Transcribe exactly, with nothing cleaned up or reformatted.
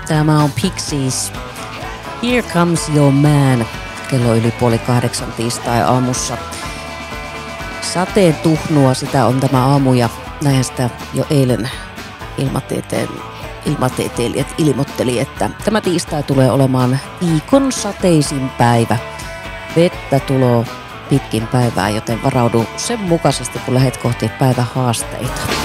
Tämä on Pixies. Here Comes Your Man. Kello yli puoli kahdeksan tiistai-aamussa. Sateen tuhnua sitä on tämä aamu ja näinhän sitä jo eilen ilmatieteen, ilmatieteelijät ilmoitteli, että tämä tiistai tulee olemaan viikon sateisin päivä. Vettä tulee pitkin päivää, joten varaudu sen mukaisesti, kun lähdet kohti päivähaasteita.